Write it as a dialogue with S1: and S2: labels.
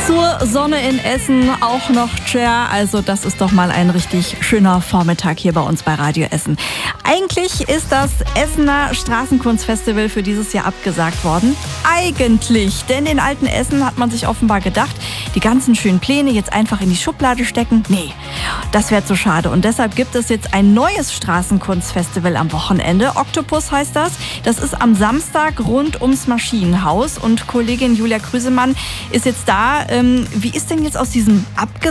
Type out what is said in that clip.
S1: Zur Sonne in Essen auch noch Cher. Also das ist doch mal ein richtig schöner Vormittag hier bei uns bei Radio Essen. Eigentlich ist das Essener Straßenkunstfestival für dieses Jahr abgesagt worden. Eigentlich, denn in alten Essen hat man sich offenbar gedacht, die ganzen schönen Pläne jetzt einfach in die Schublade stecken. Nee, das wäre zu schade. Und deshalb gibt es jetzt ein neues Straßenkunstfestival am Wochenende. Octopus heißt das. Das ist am Samstag rund ums Maschinenhaus. Und Kollegin Julia Krüsemann ist jetzt da. Wie ist denn jetzt aus diesem